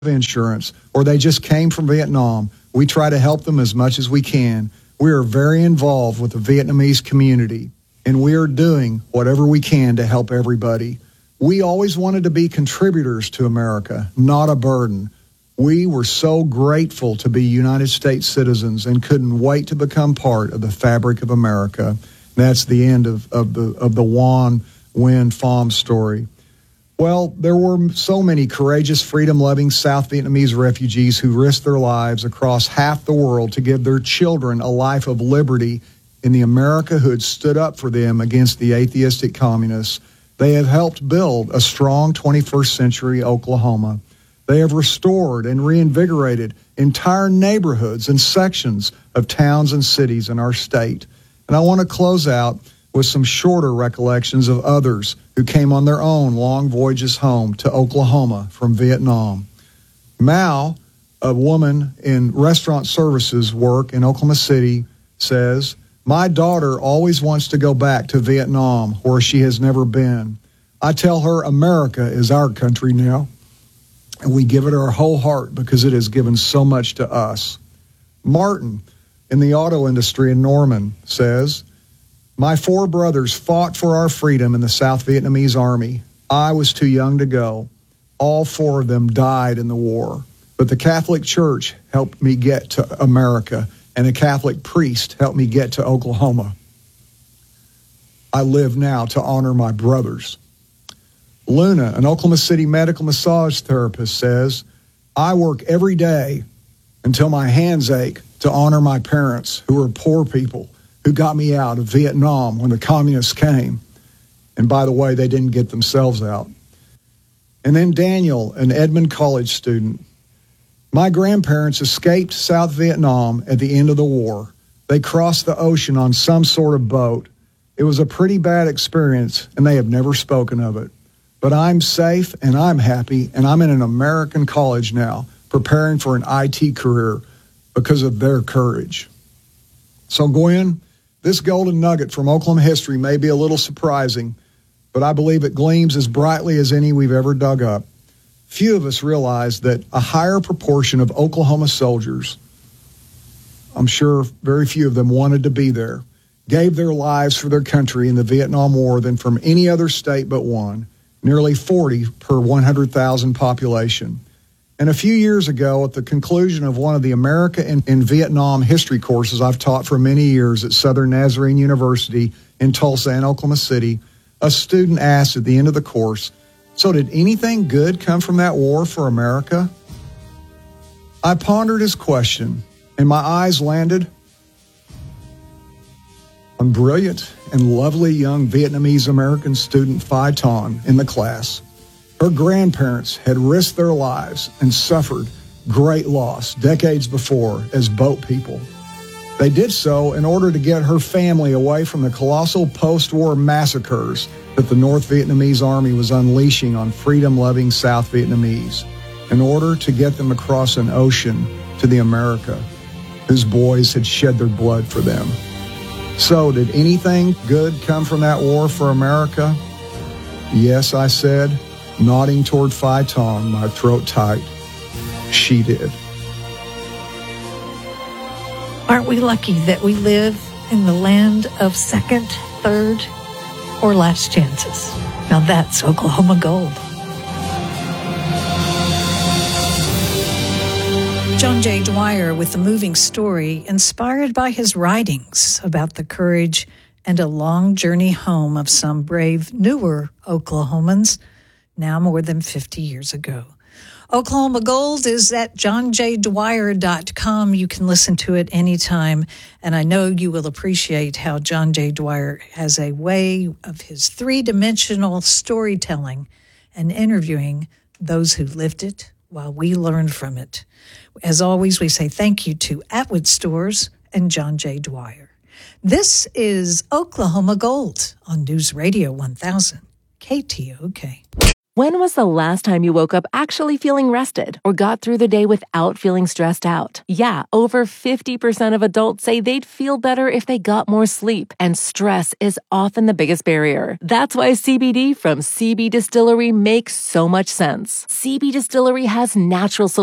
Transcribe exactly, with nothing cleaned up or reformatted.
insurance, or they just came from Vietnam, we try to help them as much as we can. We are very involved with the Vietnamese community, and we are doing whatever we can to help everybody. We always wanted to be contributors to America, not a burden. We were so grateful to be United States citizens and couldn't wait to become part of the fabric of America. That's the end of, of the of the Nguyen Nguyen Pham story. Well, there were so many courageous, freedom-loving South Vietnamese refugees who risked their lives across half the world to give their children a life of liberty in the America who had stood up for them against the atheistic communists. They have helped build a strong twenty-first century Oklahoma. They have restored and reinvigorated entire neighborhoods and sections of towns and cities in our state. And I want to close out with some shorter recollections of others who came on their own long voyages home to Oklahoma from Vietnam. Mao, a woman in restaurant services work in Oklahoma City, says, "My daughter always wants to go back to Vietnam where she has never been. I tell her America is our country now, and we give it our whole heart because it has given so much to us." Martin, in the auto industry in Norman, says, "My four brothers fought for our freedom in the South Vietnamese Army. I was too young to go. All four of them died in the war. But the Catholic Church helped me get to America, and a Catholic priest helped me get to Oklahoma. I live now to honor my brothers." Luna, an Oklahoma City medical massage therapist, says, "I work every day until my hands ache to honor my parents, who are poor people, who got me out of Vietnam when the communists came." And by the way, they didn't get themselves out. And then Daniel, an Edmond College student, "My grandparents escaped South Vietnam at the end of the war. They crossed the ocean on some sort of boat. It was a pretty bad experience, and they have never spoken of it. But I'm safe, and I'm happy, and I'm in an American college now, preparing for an I T career because of their courage." So, Gwen, this golden nugget from Oklahoma history may be a little surprising, but I believe it gleams as brightly as any we've ever dug up. Few of us realize that a higher proportion of Oklahoma soldiers, I'm sure very few of them wanted to be there, gave their lives for their country in the Vietnam War than from any other state but one, nearly forty per one hundred thousand population. And a few years ago, at the conclusion of one of the America in, in Vietnam history courses I've taught for many years at Southern Nazarene University in Tulsa and Oklahoma City, a student asked at the end of the course, "So did anything good come from that war for America?" I pondered his question, and my eyes landed on brilliant and lovely young Vietnamese American student Phi Ton in the class. Her grandparents had risked their lives and suffered great loss decades before as boat people. They did so in order to get her family away from the colossal post-war massacres that the North Vietnamese Army was unleashing on freedom-loving South Vietnamese, in order to get them across an ocean to the America whose boys had shed their blood for them. So, did anything good come from that war for America? Yes, I said, nodding toward Phi Ton, my throat tight. She did. Aren't we lucky that we live in the land of second, third, or last chances? Now that's Oklahoma gold. John J. Dwyer with a moving story inspired by his writings about the courage and a long journey home of some brave, newer Oklahomans now more than fifty years ago. Oklahoma Gold is at john j dwyer dot com. You can listen to it anytime, and I know you will appreciate how John J. Dwyer has a way of his three-dimensional storytelling and interviewing those who lived it while we learned from it. As always, we say thank you to Atwood Stores and John J. Dwyer. This is Oklahoma Gold on News Radio one thousand, K T O K. When was the last time you woke up actually feeling rested or got through the day without feeling stressed out? Yeah, over fifty percent of adults say they'd feel better if they got more sleep, and stress is often the biggest barrier. That's why C B D from C B Distillery makes so much sense. C B Distillery has natural solutions